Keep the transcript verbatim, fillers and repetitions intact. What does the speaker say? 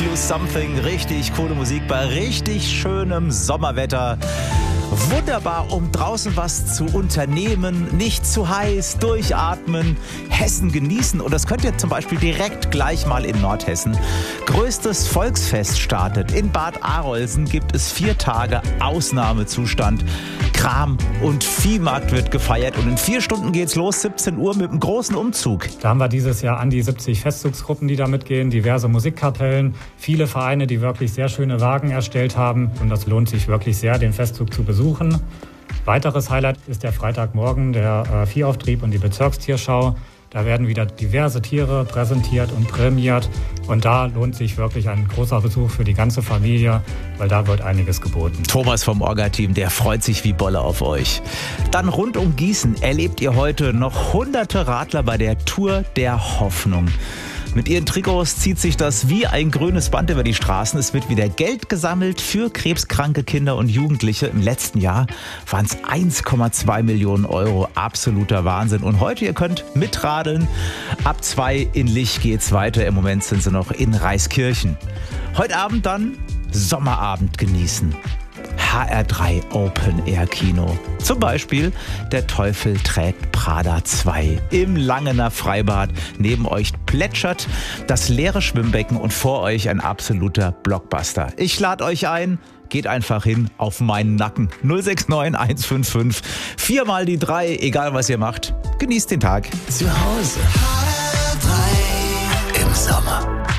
You Something. Richtig coole Musik bei richtig schönem Sommerwetter. Wunderbar, um draußen was zu unternehmen, nicht zu heiß, durchatmen, Hessen genießen. Und das könnt ihr zum Beispiel direkt gleich mal in Nordhessen. Größtes Volksfest startet. In Bad Arolsen gibt es vier Tage Ausnahmezustand. Kram- und Viehmarkt wird gefeiert und in vier Stunden geht's los, siebzehn Uhr, mit einem großen Umzug. Da haben wir dieses Jahr an die siebzig Festzugsgruppen, die da mitgehen, diverse Musikkapellen, viele Vereine, die wirklich sehr schöne Wagen erstellt haben. Und das lohnt sich wirklich sehr, den Festzug zu besuchen. Weiteres Highlight ist der Freitagmorgen, der äh, Viehauftrieb und die Bezirkstierschau. Da werden wieder diverse Tiere präsentiert und prämiert. Und da lohnt sich wirklich ein großer Besuch für die ganze Familie, weil da wird einiges geboten. Thomas vom Orga-Team, der freut sich wie Bolle auf euch. Dann rund um Gießen erlebt ihr heute noch hunderte Radler bei der Tour der Hoffnung. Mit ihren Trikots zieht sich das wie ein grünes Band über die Straßen. Es wird wieder Geld gesammelt für krebskranke Kinder und Jugendliche. Im letzten Jahr waren es eins Komma zwei Millionen Euro. Absoluter Wahnsinn. Und heute, ihr könnt mitradeln. Ab zwei in Lich geht's weiter. Im Moment sind sie noch in Reiskirchen. Heute Abend dann Sommerabend genießen. H R drei Open Air Kino. Zum Beispiel Der Teufel trägt Prada zwei. Im Langener Freibad. Neben euch plätschert das leere Schwimmbecken und vor euch ein absoluter Blockbuster. Ich lade euch ein. Geht einfach hin auf meinen Nacken. null sechs neun eins fünf fünf. Viermal die drei, egal was ihr macht. Genießt den Tag. Zu Hause. H R drei im Sommer.